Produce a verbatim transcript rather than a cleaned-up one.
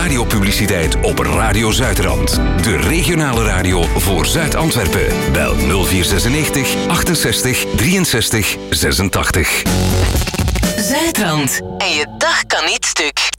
radiopubliciteit op Radio Zuidrand. De regionale radio voor Zuid-Antwerpen. Bel nul vier zesennegentig achtenzestig drieënzestig zesentachtig. Zuidrand. En je dag kan niet stuk.